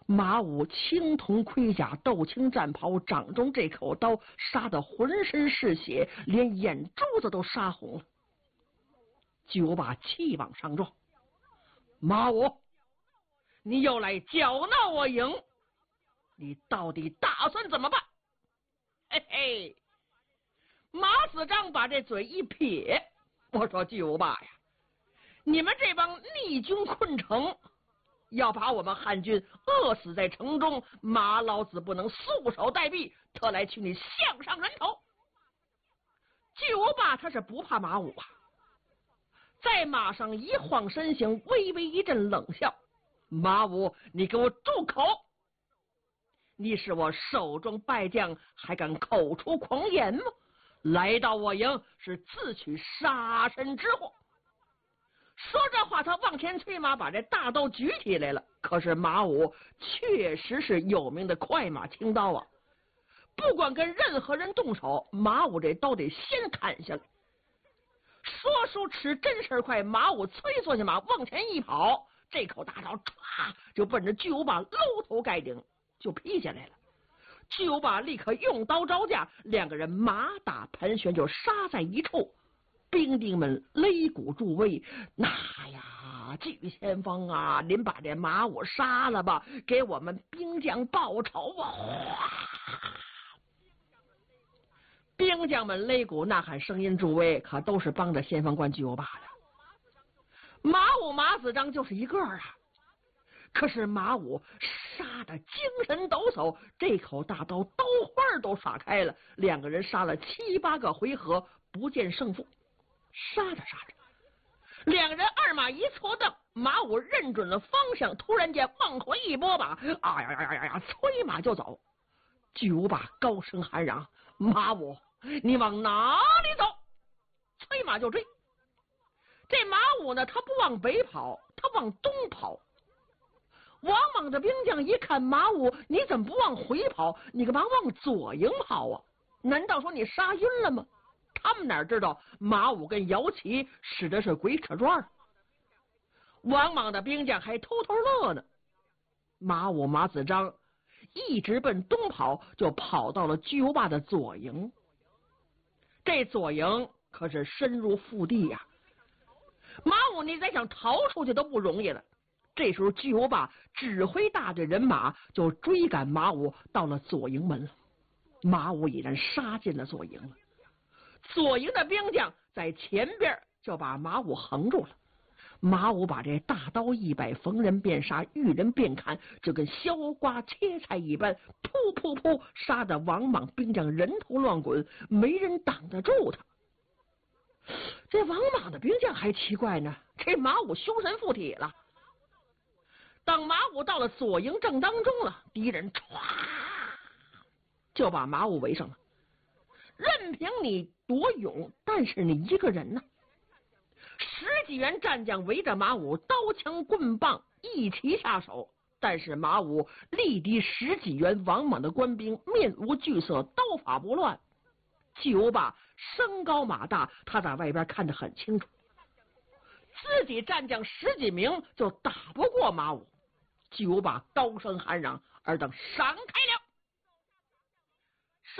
马武青铜盔甲，斗青战袍，掌中这口刀杀得浑身是血，连眼珠子都杀红了。巨无霸气往上撞，马武，你又来搅闹我营，你到底打算怎么办？嘿嘿，马子章把这嘴一撇，我说巨无霸呀，你们这帮逆军困城，要把我们汉军饿死在城中，马老子不能束手待毙，特来取你项上人头。巨无霸他是不怕马武啊，在马上一晃身形，微微一阵冷笑：马武，你给我住口！你是我手中败将，还敢口出狂言吗？来到我营是自取杀身之祸。说这话，他往前催马，把这大刀举起来了。可是马武确实是有名的快马轻刀啊，不管跟任何人动手，马武这刀得先砍下来。说书迟，真事快，马武催坐下马，往前一跑，这口大刀唰就奔着巨无霸搂头盖顶就劈下来了。巨无霸立刻用刀招架，两个人马打盘旋就杀在一处。兵丁们擂鼓助威，那呀，巨先锋啊，您把这马武杀了吧，给我们兵将报仇啊！兵将们擂鼓呐喊，声音助威，可都是帮着先锋官巨无霸的。马武马子章就是一个啊，可是马武杀得精神抖擞，这口大刀刀花都耍开了，两个人杀了7、8个回合，不见胜负。杀着杀着，两个人二马一错蹬，马武认准了方向，突然间往回一拨把，啊呀呀呀呀呀，催马就走。巨无霸高声喊嚷：马武，你往哪里走？催马就追。这马武呢，他不往北跑，他往东跑。王莽的兵将一看马武，你怎么不往回跑？你干嘛往左营跑啊？难道说你杀晕了吗？他们哪知道马武跟姚琦使的是鬼扯转，王莽的兵将还偷偷乐呢。马武马子章一直奔东跑，就跑到了巨无霸的左营。这左营可是深入腹地呀，马武你再想逃出去都不容易了。这时候巨无霸指挥大队人马就追赶马武到了左营门了。马武已然杀进了左营了，左营的兵将在前边就把马武横住了。马武把这大刀一摆，逢人便杀，遇人便砍，就跟削瓜切菜一般，噗噗噗，杀得王莽兵将人头乱滚，没人挡得住他。这王莽的兵将还奇怪呢，这马武凶神附体了。当马武到了左营正当中了，敌人唰就把马武围上了。任凭你多勇，但是你一个人呢？10几员战将围着马武，刀枪棍棒一齐下手，但是马武力敌10几员王莽的官兵，面无惧色，刀法不乱。巨无霸身高马大，他在外边看得很清楚，自己战将10几名就打不过马武。巨无霸高声喊嚷：尔等闪开了！